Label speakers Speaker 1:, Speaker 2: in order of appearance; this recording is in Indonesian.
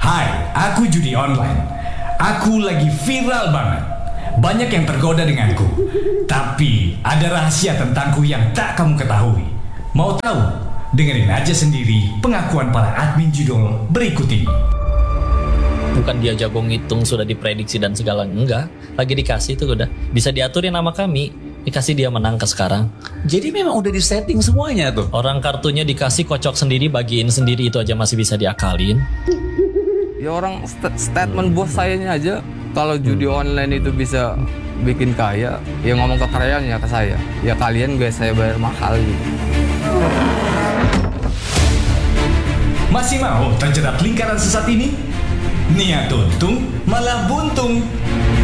Speaker 1: Hai, aku judi online. Aku lagi viral banget. Banyak yang tergoda denganku. Tapi ada rahasia tentangku yang tak kamu ketahui. Mau tahu? Dengerin aja sendiri pengakuan para admin judul berikut ini.
Speaker 2: Bukan dia jago ngitung, sudah diprediksi dan segala, enggak. Lagi dikasih tuh udah bisa diaturin nama kami, dikasih dia menang ke sekarang.
Speaker 3: Jadi memang udah disetting semuanya tuh.
Speaker 2: Orang kartunya dikasih, kocok sendiri, bagiin sendiri, itu aja masih bisa diakalin.
Speaker 4: Ya orang statement bos sayanya aja kalau judi online itu bisa bikin kaya, ya ngomong kekayaannya ke saya. Ya kalian guys, saya bayar mahal gitu.
Speaker 1: Masih mau terjerat lingkaran sesat ini? Niat untung malah buntung.